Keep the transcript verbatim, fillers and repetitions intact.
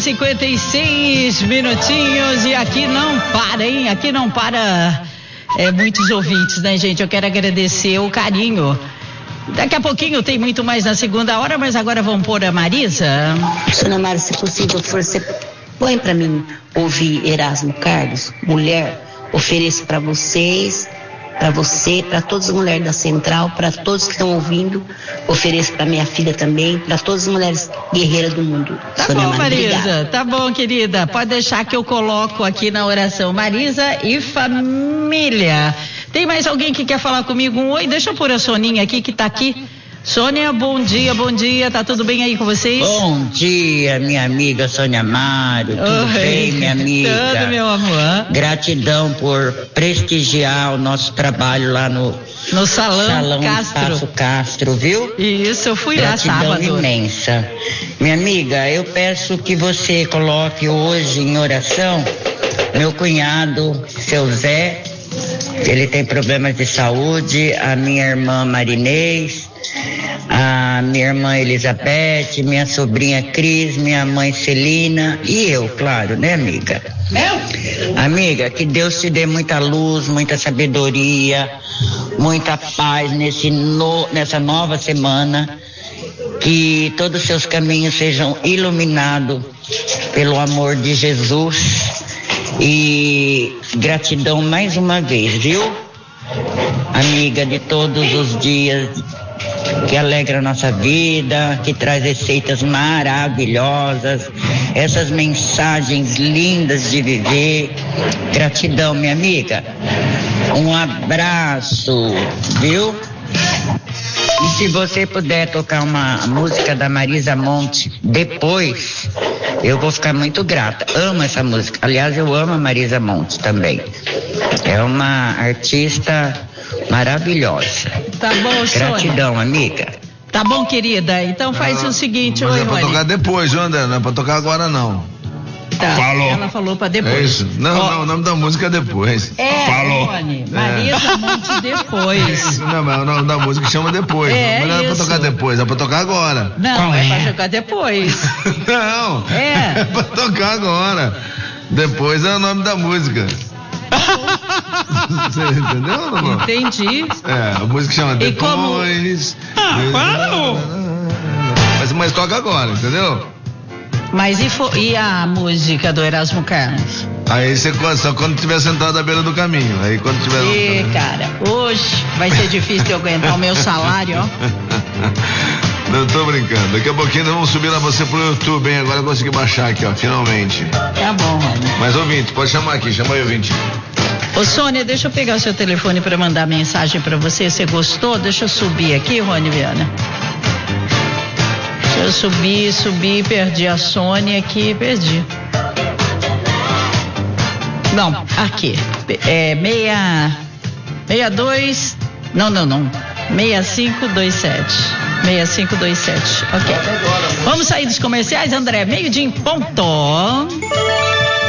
cinquenta e seis minutinhos e aqui não para, hein? Aqui não para é, muitos ouvintes, né, gente? Eu quero agradecer o carinho. Daqui a pouquinho tem muito mais na segunda hora, mas agora vamos pôr a Marisa. Sônia Mara, se possível for, você põe pra mim ouvir Erasmo Carlos, Mulher. Ofereço pra vocês, pra você, pra todas as mulheres da Central, pra todos que estão ouvindo. Ofereço pra minha filha também, pra todas as mulheres guerreiras do mundo. Tá Sônia bom, Mara, Marisa. obrigada. Tá bom, querida. Pode deixar que eu coloco aqui na oração. Marisa e família. Tem mais alguém que quer falar comigo? Um oi, deixa eu pôr a Soninha aqui que tá aqui. Sônia, bom dia, bom dia. Tá tudo bem aí com vocês? Bom dia, minha amiga Sônia Mário. Tudo Oi, bem, minha amiga? Tudo, meu amor. Gratidão por prestigiar o nosso trabalho lá no, no Salão, Salão Castro. Espaço Castro, viu? Isso, eu fui Gratidão lá sábado. imensa. Minha amiga, eu peço que você coloque hoje em oração meu cunhado, seu Zé. Ele tem problemas de saúde, a minha irmã Marinês, a minha irmã Elizabeth, minha sobrinha Cris, minha mãe Celina e eu, claro, né, amiga? Amiga, que Deus te dê muita luz, muita sabedoria, muita paz nesse no, nessa nova semana, que todos os seus caminhos sejam iluminados pelo amor de Jesus. E gratidão mais uma vez, viu? Amiga de todos os dias, que alegra a nossa vida, que traz receitas maravilhosas, essas mensagens lindas de viver. Gratidão, minha amiga. Um abraço, viu? E se você puder tocar uma música da Marisa Monte depois, eu vou ficar muito grata. Amo essa música. Aliás, eu amo a Marisa Monte também. É uma artista maravilhosa. Tá bom, Sônia. Gratidão, amiga. Tá bom, querida. Então faz não, o seguinte, mas oi, é pra Rony. tocar depois, viu, André? Não é pra tocar agora, não. Tá. Falou. Ela falou pra depois. É isso. Não, Ó, não, o nome da música é depois. É, Falou. Rony. Marisa Monte depois. Não, mas o nome da música chama depois. É, mas não é pra isso. tocar depois, é pra tocar agora. Não, Qual é é? pra jogar depois. Não, É. é pra tocar agora. Depois é o nome da música. Você entendeu, não? Entendi. É, a música chama E como- Depois. Ah, claro. Mas, mas toca agora, entendeu? Mas e, fo- e a música do Erasmo Carlos? Aí você só quando estiver sentado à beira do caminho. Aí quando tiver. Ih, cara, hoje vai ser difícil de eu aguentar o meu salário, ó. Não tô brincando. Daqui a pouquinho nós vamos subir lá você pro YouTube, hein? Agora eu consegui baixar aqui, ó, finalmente. Tá bom, Rony. Mas ouvinte, pode chamar aqui, chama aí, ouvinte. Ô, Sônia, deixa eu pegar o seu telefone pra mandar mensagem pra você. Você gostou? Deixa eu subir aqui, Rony Viana. Deixa eu subir, subir, perdi a Sônia aqui, perdi. Não, aqui. É meia, meia dois, não, não, não. Meia cinco dois sete. Meia cinco dois sete. Ok. Vamos sair dos comerciais, André. Meio dia em ponto.